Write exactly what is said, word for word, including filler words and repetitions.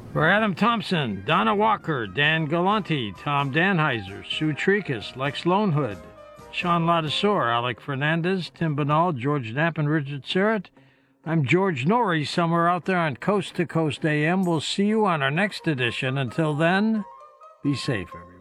For Adam Thompson, Donna Walker, Dan Galanti, Tom Danheiser, Sue Tricus, Lex Lonehood, Sean Ladasor, Alec Fernandez, Tim Banal, George Knapp, and Richard Serrett, I'm George Norrie, somewhere out there on Coast to Coast A M. We'll see you on our next edition. Until then, be safe, everyone.